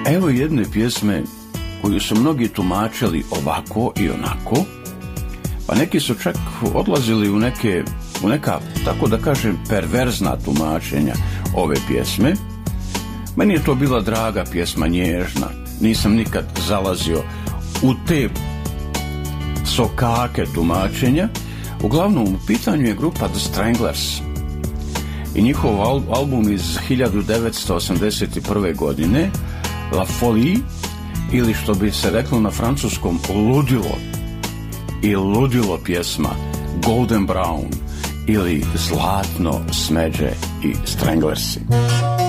Evo jedne pjesme koju su mnogi tumačili ovako i onako, pa neki su čak odlazili u neka, tako da kažem, perverzna tumačenja ove pjesme. Meni je to bila draga pjesma, nježna. Nisam nikad zalazio u te sokake tumačenja. Uglavnom, u pitanju je grupa The Stranglers i njihov album iz 1981. godine La Folie, ili što bi se reklo na francuskom ludilo, i ludilo pjesma Golden Brown ili Zlatno smeđe i Stranglersi.